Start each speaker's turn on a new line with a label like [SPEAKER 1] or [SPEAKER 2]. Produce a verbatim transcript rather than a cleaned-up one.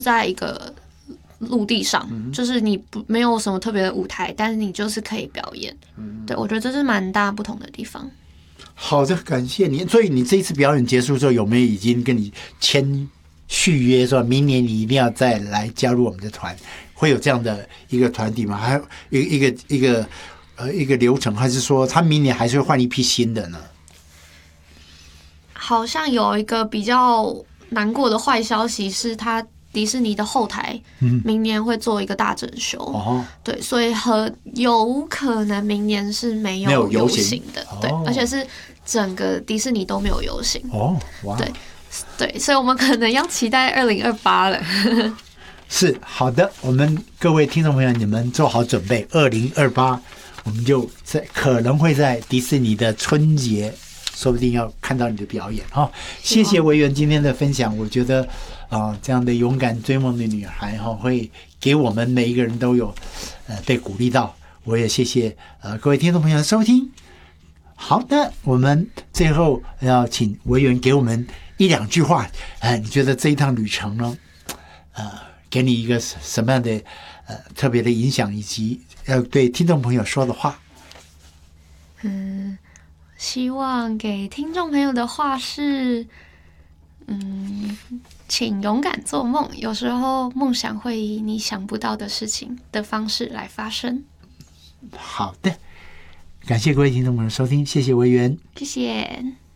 [SPEAKER 1] 在一个陆地上，嗯、就是你不没有什么特别的舞台，但是你就是可以表演。嗯、对，我觉得这是蛮大不同的地方。
[SPEAKER 2] 好的，感谢你。所以你这一次表演结束之后，有没有已经跟你签续约，说明年你一定要再来加入我们的团？会有这样的一个团体吗？还有一个一个一个呃一个流程，还是说他明年还是会换一批新的呢？
[SPEAKER 1] 好像有一个比较难过的坏消息是，他迪士尼的后台明年会做一个大整修。哦，对，所以很有可能明年是没有游行的。对，哦、而且是整个迪士尼都没有游行。哦，哇，对对，所以我们可能要期待二零二八了。
[SPEAKER 2] 是好的，我们各位听众朋友，你们做好准备，二零二八我们就在可能会在迪士尼的春节，说不定要看到你的表演哈、哦。谢谢维园今天的分享，我觉得啊、呃，这样的勇敢追梦的女孩哈、哦，会给我们每一个人都有呃被鼓励到。我也谢谢呃各位听众朋友的收听。好的，我们最后要请维园给我们一两句话，呃，你觉得这一趟旅程呢，呃。给你一个什么样的呃特别的影响，以及要对听众朋友说的话？
[SPEAKER 1] 嗯，希望给听众朋友的话是，嗯，请勇敢做梦，有时候梦想会以你想不到的事情的方式来发生。
[SPEAKER 2] 好的，感谢各位听众朋友收听，谢谢维园，
[SPEAKER 1] 谢谢。